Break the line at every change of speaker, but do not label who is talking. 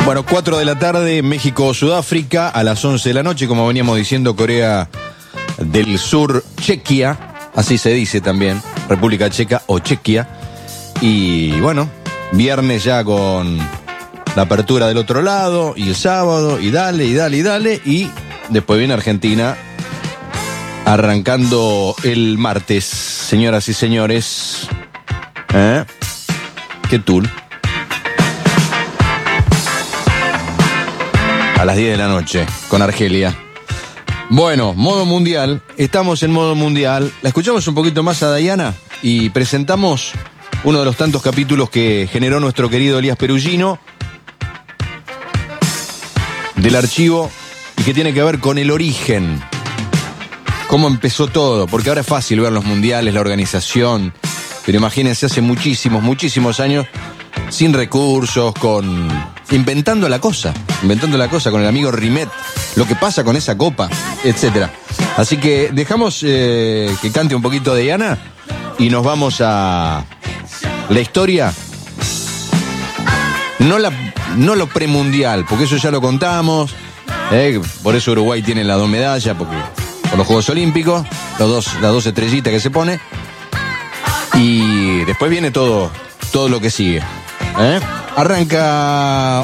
Bueno, 4 de la tarde, México-Sudáfrica, a las 11 de la noche, como veníamos diciendo, Corea del Sur, Chequia, así se dice también, República Checa o Chequia. Y bueno, viernes ya con la apertura del otro lado, y el sábado, y dale, y después viene Argentina, arrancando el martes, señoras y señores. ¿Qué tool? A las 10 de la noche, con Argelia. Bueno, modo mundial. Estamos en modo mundial. La escuchamos un poquito más a Dayana y presentamos uno de los tantos capítulos que generó nuestro querido Elías Perugino del archivo y que tiene que ver con el origen. Cómo empezó todo, porque ahora es fácil ver los mundiales, la organización, pero imagínense hace muchísimos años, sin recursos, inventando la cosa con el amigo Rimet, lo que pasa con esa copa, etcétera. Así que dejamos que cante un poquito de Diana y nos vamos a la historia. No lo premundial, porque eso ya lo contamos. Por eso Uruguay tiene las 2 medallas, porque por los Juegos Olímpicos, las dos estrellitas que se pone. Y después viene todo lo que sigue. Arranca